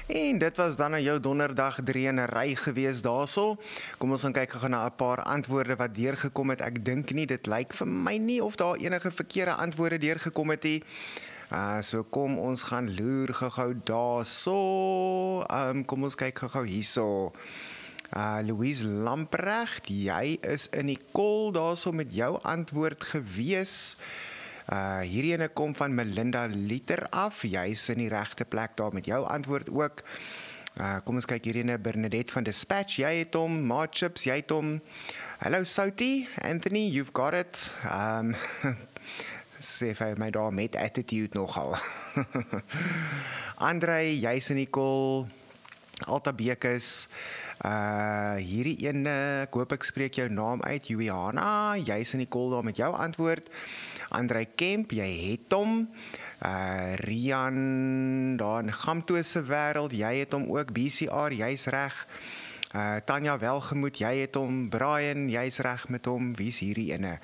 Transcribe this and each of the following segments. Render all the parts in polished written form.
En dit was dan nou jou donderdag 3 in 'n ry gewees daarso. Kom ons gaan kyk gou na 'n paar antwoorde wat deurgekom het. Ek dink nie, dit lyk vir my nie of daar enige verkeerde antwoorde deurgekom het nie. So kom ons gaan loer gou daarso. Kom ons kyk gou hierso. Louise Lamprecht, jy is in die kol daarso met jou antwoord gewees. Hierdie ene kom van Melinda Liter af. Jy is in die regte plek daar met jou antwoord ook. Kom ons kyk hierdie ene, Bernadette van Dispatch. Jy het hom, Maatchips, jy het hom. Hallo Soutie, Anthony, you've got it. Sê vir my daar met attitude nogal. Andrei, jy is in die kol. Alta Bekes. Hierdie ene, ek hoop ek spreek jou naam uit, Juliana, jy is in die kol daar met jou antwoord. Andrei Kemp, jy het hom. Rian, daar in Gamto se wêreld, jy het hom ook. BCR, jy's reg. Tanya Welgemoed, jy het hom. Brian, jy's reg met hom. Wie's hierdie ene?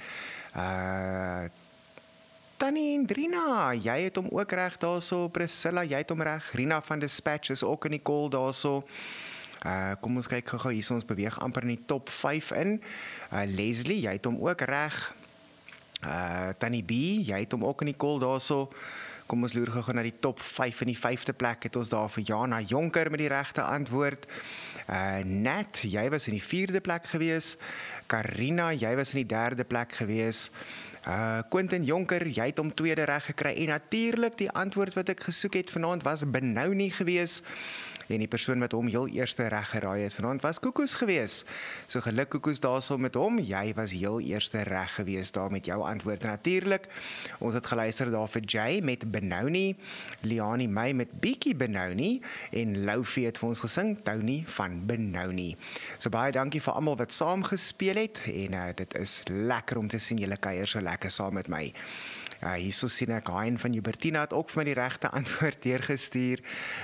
Tannie en Rina, jy het hom ook reg daarso. Priscilla, jy het hom reg. Rina van Dispatch is ook in die kol daarso. Kom ons kyk gou hier, ons beweeg amper in die top 5 in. Leslie, jy het hom ook reg. Tannie B, jy het hom ook in die kol daarso. Kom ons loer gou na die top 5 in die 5de plek. Het ons daar vir Jana Jonker met die regte antwoord. Nat, jy was in die 4de plek gewees. Karina, jy was in die 3de plek gewees. Quentin Jonker, jy het hom 2de reg gekry. En natuurlik die antwoord wat ek gesoek het vanaand was Benoni gewees. En die persoon wat hom heel eerste reg geraai het vanaand was Koekoes gewees. So geluk Koekoes daarso met hom, jy was heel eerste reg gewees daar met jou antwoord. En natuurlik, ons het geluister daar vir Jay met Benoni, Liani May met Bietjie Benoni en Loufie het vir ons gesing Tony van Benoni. So baie dankie vir almal wat saam gespeel het en dit is lekker om te sien julle kuier so lekker saam met my. Hierso sien ek Hein van Hubertina het ook vir my die regte antwoord deurgestuur.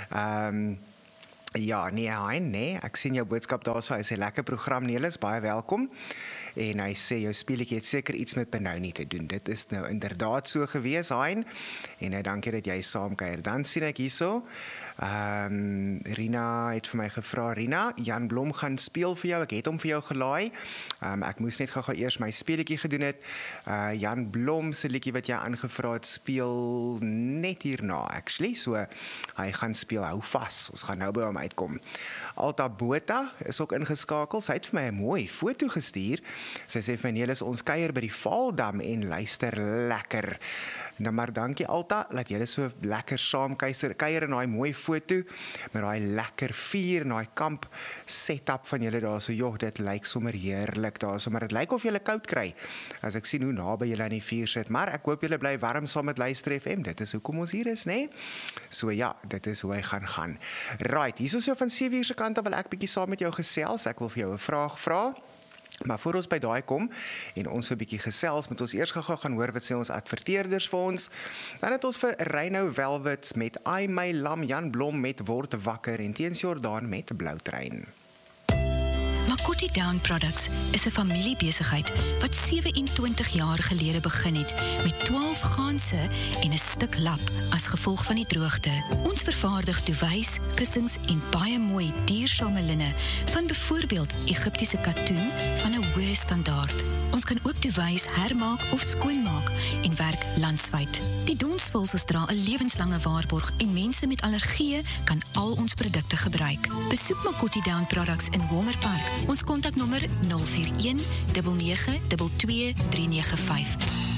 Ja, nee Hein, nee, ek sien jou boodskap daarso, hy sê lekker program Nelis, baie welkom. En hy sê jou speletjie het seker iets met Benoni te doen. Dit is nou inderdaad so gewees, Hein. En dankie dat jy saam kuier. Dan sien ek hierso, Rina het vir my gevra, Rina, Jan Blom gaan speel vir jou, ek het hom vir jou gelaai. Ek moes net gou eers my speletjie gedoen het. Jan Blom se liedjie wat jy aangevra het, speel net hierna, actually. So, hy gaan speel, hou vas, ons gaan nou by hom uitkom. Alta Botha is ook ingeskakel, sy het vir my 'n mooi foto gestuur. Sy sê vir my, Nelis, ons kuier by die Vaaldam en luister lekker. Nou maar dankie Alta, dat julle so lekker saam kuier in daai mooi foto, met daai lekker vuur en daai kamp setup van julle daar so, joh, dit lyk sommer heerlik daar so, maar dit lyk of julle koud kry, as ek sien hoe naby julle aan die vuur sit, maar ek hoop julle bly warm saam met Luister FM, dit is hoekom ons hier is, né? So ja, dit is hoe hy gaan. Right, hier so van 7 uur se kant af wil ek bietjie saam met jou gesels, ek wil vir jou 'n vraag vra. Maar voor ons by daai kom en ons so 'n bietjie gesels, moet ons eers gou gaan hoor wat sê ons adverteerders vir ons. Dan het ons vir Rhino Velvet met I My Lam, Jan Blom met Word Wakker en Teens Jordaan met Blou Trein. Makoti Down Products is 'n familiebesigheid wat 27 jaar gelede begin het met 12 ganse en 'n stuk lap as gevolg van die droogte. Ons vervaardig duvets, kussings en baie mooi duursame linne van byvoorbeeld Egiptiese katoen van 'n hoë standaard. Ons kan ook duvets hermaak of skoonmaak en werk landwyd. Die donsvulsels dra 'n lewenslange waarborg en mense met allergieë kan al ons produkte gebruik. Besoek Makoti Down Products in Wongerpark. Ons kontaknommer 041 9922 395.